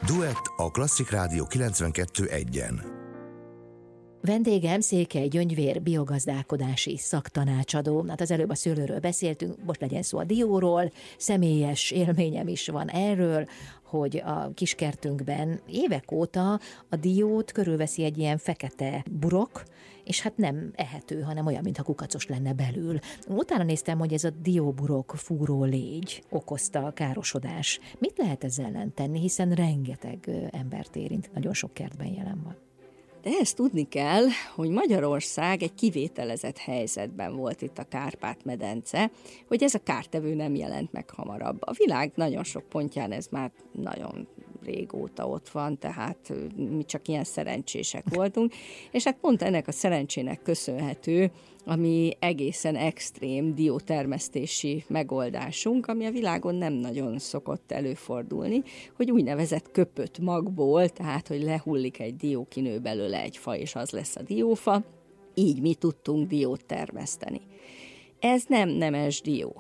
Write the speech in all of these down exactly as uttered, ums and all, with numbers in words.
Duett a Klasszik Rádió kilencvenkettő egyen. Vendégem Székely Gyöngyvér biogazdálkodási szaktanácsadó. Hát az előbb a szőlőről beszéltünk, most legyen szó a dióról. Személyes élményem is van erről, hogy a kiskertünkben évek óta a diót körülveszi egy ilyen fekete burok, és hát nem ehető, hanem olyan, mintha kukacos lenne belül. Utána néztem, hogy ez a dióburok fúró légy okozta a károsodás. Mit lehet ezzel ellen tenni, hiszen rengeteg embert érint, nagyon sok kertben jelen van. De ezt tudni kell, hogy Magyarország egy kivételezett helyzetben volt itt a Kárpát-medence, hogy ez a kártevő nem jelent meg hamarabb. A világ nagyon sok pontján ez már nagyon régóta ott van, tehát mi csak ilyen szerencsések voltunk, és hát pont ennek a szerencsének köszönhető, ami egészen extrém diótermesztési megoldásunk, ami a világon nem nagyon szokott előfordulni, hogy úgynevezett köpött magból, tehát hogy lehullik egy dió, kinő belőle egy fa, és az lesz a diófa, így mi tudtunk diót termeszteni. Ez nem nemes dió.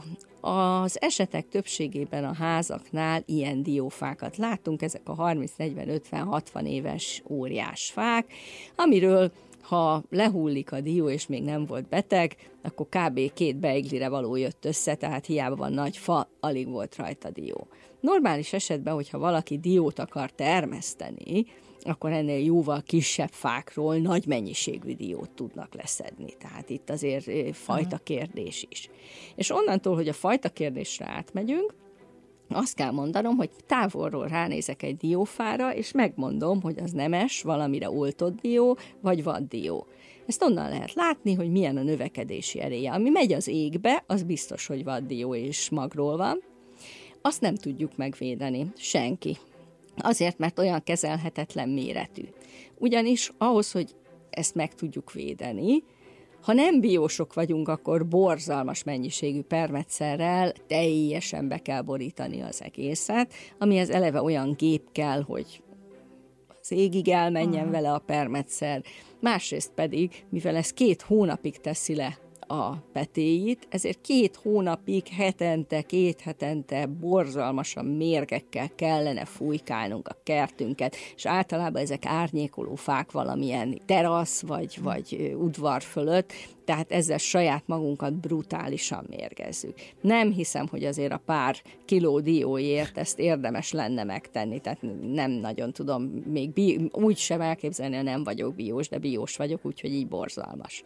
Az esetek többségében a házaknál ilyen diófákat látunk, ezek a harminc, negyven, ötven, hatvan éves óriás fák, amiről ha lehullik a dió, és még nem volt beteg, akkor kb. Két beiglire való jött össze, tehát hiába van nagy fa, alig volt rajta dió. Normális esetben, hogyha valaki diót akar termeszteni, akkor ennél jóval kisebb fákról nagy mennyiségű diót tudnak leszedni. Tehát itt azért fajta kérdés is. És onnantól, hogy a fajta kérdésre átmegyünk, azt kell mondanom, hogy távolról ránézek egy diófára, és megmondom, hogy az nemes, valamire oltott dió, vagy vaddió. Ezt onnan lehet látni, hogy milyen a növekedési ereje. Ami megy az égbe, az biztos, hogy vaddió és magról van. Azt nem tudjuk megvédeni, senki. Azért, mert olyan kezelhetetlen méretű. Ugyanis ahhoz, hogy ezt meg tudjuk védeni, ha nem biósok vagyunk, akkor borzalmas mennyiségű permetszerrel teljesen be kell borítani az egészet, amihez eleve olyan gép kell, hogy az égig elmenjen vele a permetszer. Másrészt pedig, mivel ez két hónapig teszi le a petéit, ezért két hónapig, hetente, két hetente borzalmasan mérgekkel kellene fújkálnunk a kertünket, és általában ezek árnyékoló fák valamilyen terasz, vagy, vagy udvar fölött, tehát ezzel saját magunkat brutálisan mérgezzük. Nem hiszem, hogy azért a pár kiló dióért ezt érdemes lenne megtenni, tehát nem nagyon tudom még bi- úgy sem elképzelni, hogy nem vagyok biós, de biós vagyok, úgyhogy így borzalmas.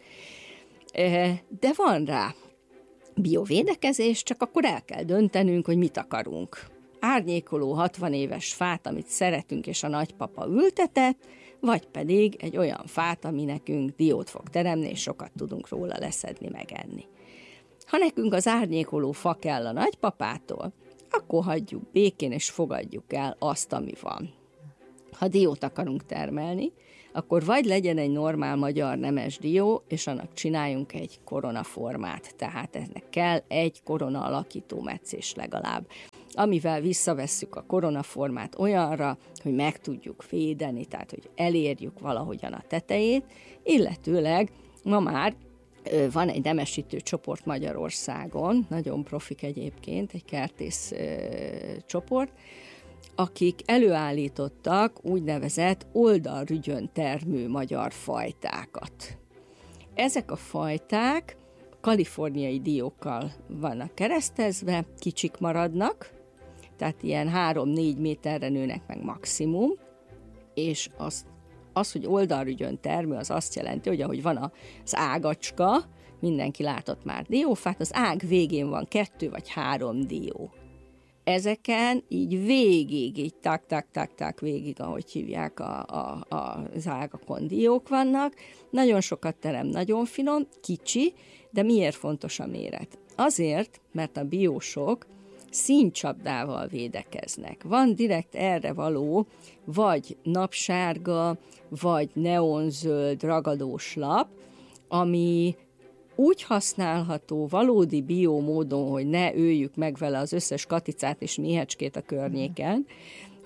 De van rá biovédekezés, csak akkor el kell döntenünk, hogy mit akarunk. Árnyékoló hatvan éves fát, amit szeretünk, és a nagypapa ültetett, vagy pedig egy olyan fát, ami nekünk diót fog teremni, és sokat tudunk róla leszedni, megenni. Ha nekünk az árnyékoló fa kell a nagypapától, akkor hagyjuk békén, és fogadjuk el azt, ami van. Ha diót akarunk termelni, akkor vagy legyen egy normál magyar nemes dió, és annak csináljunk egy koronaformát, tehát ennek kell egy korona alakító metszés legalább, amivel visszavesszük a koronaformát olyanra, hogy meg tudjuk védeni, tehát hogy elérjük valahogyan a tetejét, illetőleg ma már van egy nemesítő csoport Magyarországon, nagyon profik egyébként, egy kertész ö, csoport, akik előállítottak úgynevezett oldalrügyön termő magyar fajtákat. Ezek a fajták kaliforniai diókkal vannak keresztezve, kicsik maradnak, tehát ilyen három-négy méterre nőnek meg maximum, és az, az, hogy oldalrügyön termő, az azt jelenti, hogy ahogy van az ágacska, mindenki látott már diófát, az ág végén van kettő vagy három dió. Ezeken így végig, így tak-tak-tak-tak végig, ahogy hívják, a, a, a, az ágakon diók vannak. Nagyon sokat terem, nagyon finom, kicsi, de miért fontos a méret? Azért, mert a biósok színcsapdával védekeznek. Van direkt erre való, vagy napsárga, vagy neonzöld ragadós lap, ami úgy használható valódi bió módon, hogy ne öljük meg vele az összes katicát és méhecskét a környéken,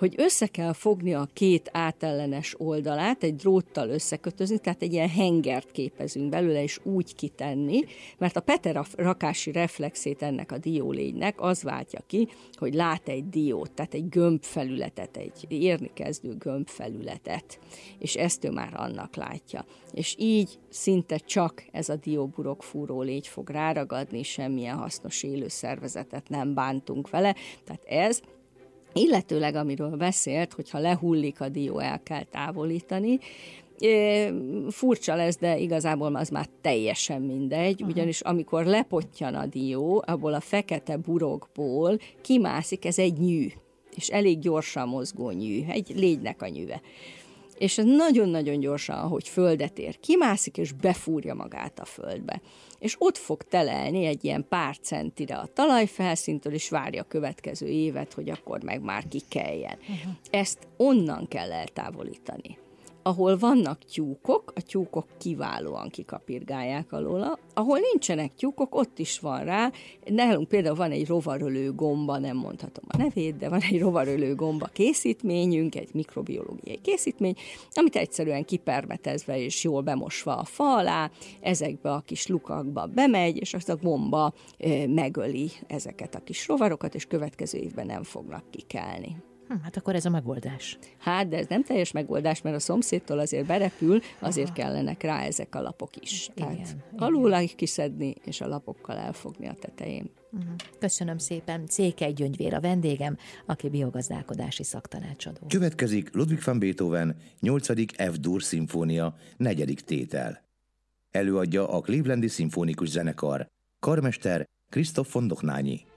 hogy össze kell fogni a két átellenes oldalát, egy dróttal összekötözni, tehát egy ilyen hengert képezünk belőle, és úgy kitenni, mert a peterakási reflexét ennek a diólénynek az váltja ki, hogy lát egy diót, tehát egy gömbfelületet, egy érni kezdő gömbfelületet, és ezt ő már annak látja. És így szinte csak ez a dióburokfúró légy fog ráragadni, semmilyen hasznos élő szervezetet nem bántunk vele, tehát ez, illetőleg amiről beszélt, hogyha lehullik a dió, el kell távolítani. É, furcsa lesz, de igazából az már teljesen mindegy, Aha. ugyanis amikor lepottyan a dió, abból a fekete burokból kimászik, ez egy nyű, és elég gyorsan mozgó nyű, egy légynek a nyüve. És ez nagyon-nagyon gyorsan, ahogy földet ér, kimászik, és befúrja magát a földbe. És ott fog telelni egy ilyen pár centire a talajfelszíntől, és várja a következő évet, hogy akkor meg már kikeljen. Uh-huh. Ezt onnan kell eltávolítani. Ahol vannak tyúkok, a tyúkok kiválóan kikapirgálják alóla, ahol nincsenek tyúkok, ott is van rá. Nálunk például van egy rovarölő gomba, nem mondhatom a nevét, de van egy rovarölő gomba készítményünk, egy mikrobiológiai készítmény, amit egyszerűen kipermetezve és jól bemosva a fa alá, ezekbe a kis lukakba bemegy, és az a gomba e, megöli ezeket a kis rovarokat, és következő évben nem fognak kikelni. Hm, hát akkor ez a megoldás. Hát, de ez nem teljes megoldás, mert a szomszédtól azért berepül, azért Aha. kellenek rá ezek a lapok is. Igen, Tehát alul kiszedni, és a lapokkal elfogni a tetején. Köszönöm szépen. Székely Gyöngyvér a vendégem, aki biogazdálkodási szaktanácsadó. Következik Ludwig van Beethoven nyolcadik F-dur szimfónia negyedik tétel. Előadja a Clevelandi Szimfonikus Zenekar. Karmester Christoph von Dochnányi.